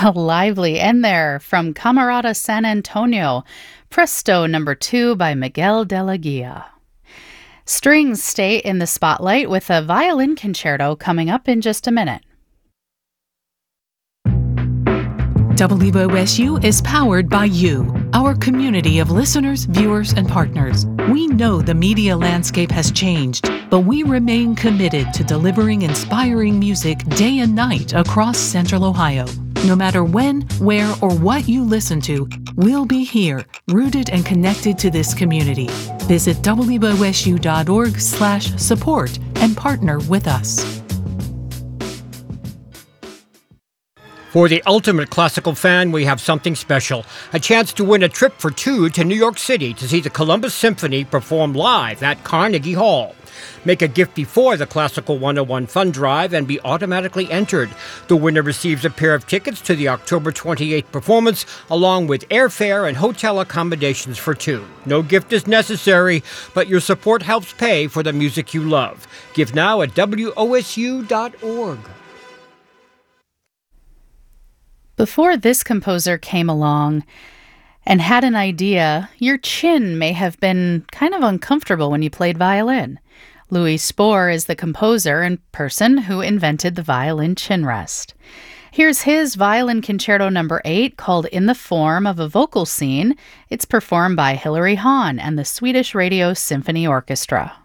A lively end there from Camarada San Antonio, Presto number 2 by Miguel de la Guia. Strings stay in the spotlight with a violin concerto coming up in just a minute. WOSU is powered by you, our community of listeners, viewers, and partners. We know the media landscape has changed, but we remain committed to delivering inspiring music day and night across Central Ohio. No matter when, where, or what you listen to, we'll be here, rooted and connected to this community. Visit wosu.org/support and partner with us. For the ultimate classical fan, we have something special. A chance to win a trip for two to New York City to see the Columbus Symphony perform live at Carnegie Hall. Make a gift before the Classical 101 Fund Drive and be automatically entered. The winner receives a pair of tickets to the October 28th performance, along with airfare and hotel accommodations for two. No gift is necessary, but your support helps pay for the music you love. Give now at WOSU.org. Before this composer came along and had an idea, your chin may have been kind of uncomfortable when you played violin. Louis Spohr is the composer and person who invented the violin chin rest. Here's his violin concerto number 8 called In the Form of a Vocal Scene. It's performed by Hilary Hahn and the Swedish Radio Symphony Orchestra.